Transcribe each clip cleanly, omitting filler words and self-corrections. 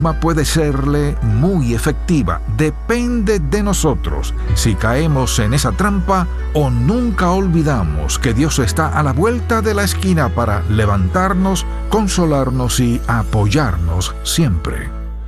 puede serle muy efectiva. Depende de nosotros si caemos en esa trampa o nunca olvidamos que Dios está a la vuelta de la esquina para levantarnos, consolarnos y apoyarnos siempre.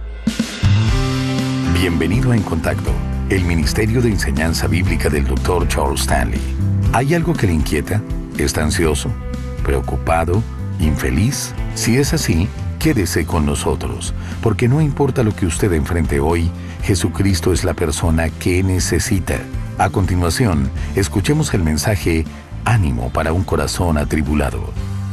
Bienvenido a En Contacto, el Ministerio de Enseñanza Bíblica del Dr. Charles Stanley. ¿Hay algo que le inquieta? ¿Está ansioso? ¿Preocupado? ¿Infeliz? Si es así, quédese con nosotros, porque no importa lo que usted enfrente hoy, Jesucristo es la persona que necesita. A continuación, escuchemos el mensaje Ánimo para un corazón atribulado.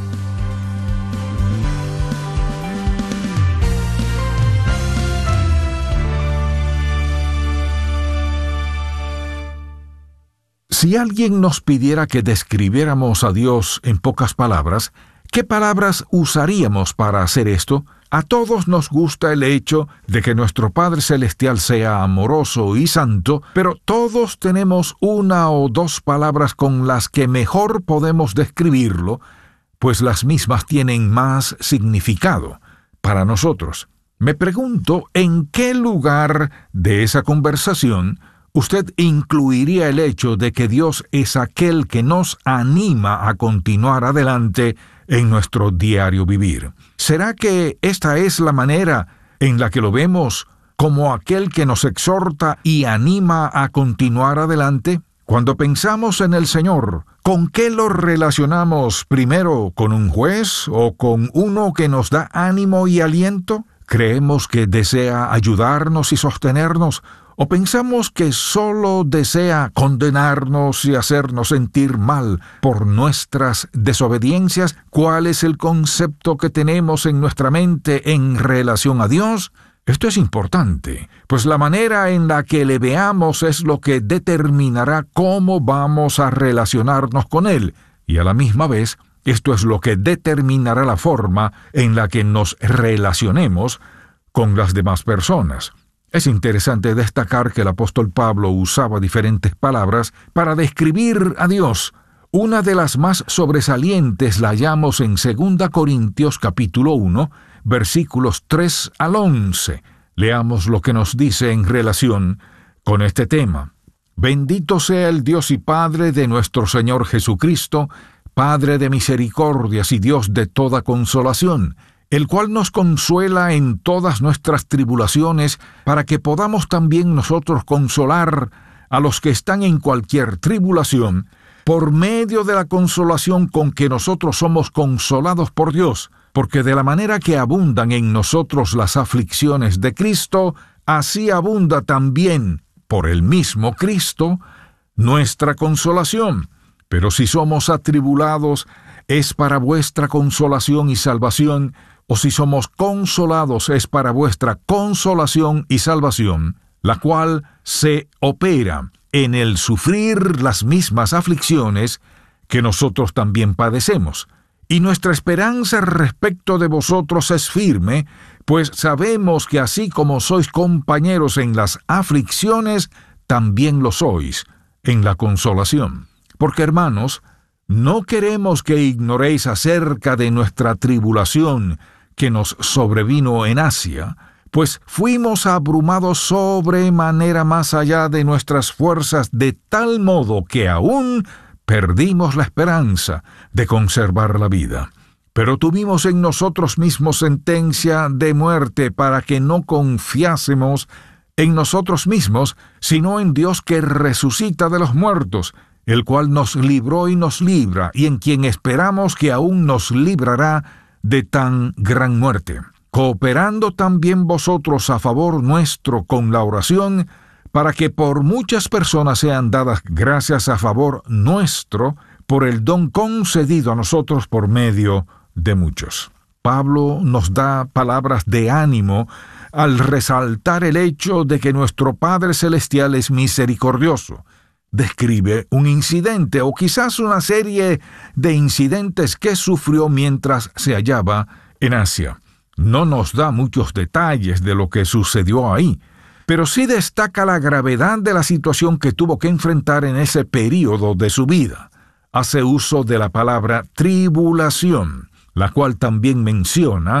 Si alguien nos pidiera que describiéramos a Dios en pocas palabras, ¿qué palabras usaríamos para hacer esto? A todos nos gusta el hecho de que nuestro Padre Celestial sea amoroso y santo, pero todos tenemos una o dos palabras con las que mejor podemos describirlo, pues las mismas tienen más significado para nosotros. Me pregunto, ¿en qué lugar de esa conversación usted incluiría el hecho de que Dios es aquel que nos anima a continuar adelante en nuestro diario vivir? ¿Será que esta es la manera en la que lo vemos como aquel que nos exhorta y anima a continuar adelante? Cuando pensamos en el Señor, ¿con qué lo relacionamos primero? ¿Con un juez o con uno que nos da ánimo y aliento? ¿Creemos que desea ayudarnos y sostenernos? ¿O pensamos que solo desea condenarnos y hacernos sentir mal por nuestras desobediencias? ¿Cuál es el concepto que tenemos en nuestra mente en relación a Dios? Esto es importante, pues la manera en la que le veamos es lo que determinará cómo vamos a relacionarnos con Él, y a la misma vez, esto es lo que determinará la forma en la que nos relacionemos con las demás personas. Es interesante destacar que el apóstol Pablo usaba diferentes palabras para describir a Dios. Una de las más sobresalientes la hallamos en 2 Corintios capítulo 1, versículos 3 al 11. Leamos lo que nos dice en relación con este tema. Bendito sea el Dios y Padre de nuestro Señor Jesucristo, Padre de misericordias y Dios de toda consolación, el cual nos consuela en todas nuestras tribulaciones, para que podamos también nosotros consolar a los que están en cualquier tribulación, por medio de la consolación con que nosotros somos consolados por Dios, porque de la manera que abundan en nosotros las aflicciones de Cristo, así abunda también, por el mismo Cristo, nuestra consolación. Pero si somos atribulados, es para vuestra consolación y salvación, o si somos consolados es para vuestra consolación y salvación, la cual se opera en el sufrir las mismas aflicciones que nosotros también padecemos. Y nuestra esperanza respecto de vosotros es firme, pues sabemos que así como sois compañeros en las aflicciones, también lo sois en la consolación. Porque, hermanos, no queremos que ignoréis acerca de nuestra tribulación que nos sobrevino en Asia, pues fuimos abrumados sobremanera más allá de nuestras fuerzas, de tal modo que aún perdimos la esperanza de conservar la vida. Pero tuvimos en nosotros mismos sentencia de muerte para que no confiásemos en nosotros mismos, sino en Dios que resucita de los muertos, el cual nos libró y nos libra, y en quien esperamos que aún nos librará de tan gran muerte, cooperando también vosotros a favor nuestro con la oración, para que por muchas personas sean dadas gracias a favor nuestro, por el don concedido a nosotros por medio de muchos. Pablo nos da palabras de ánimo al resaltar el hecho de que nuestro Padre Celestial es misericordioso. Describe un incidente o quizás una serie de incidentes que sufrió mientras se hallaba en Asia. No nos da muchos detalles de lo que sucedió ahí, pero sí destaca la gravedad de la situación que tuvo que enfrentar en ese período de su vida. Hace uso de la palabra tribulación, la cual también menciona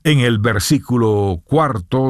En el versículo 4